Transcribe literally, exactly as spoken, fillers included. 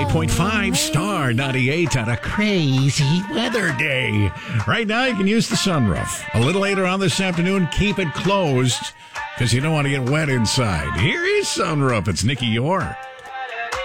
ninety-eight point five Star ninety-eight on a crazy weather day. Right now, you can use the sunroof. A little later on this afternoon, keep it closed because you don't want to get wet inside. Here is Sunroof. It's Nikki Orr.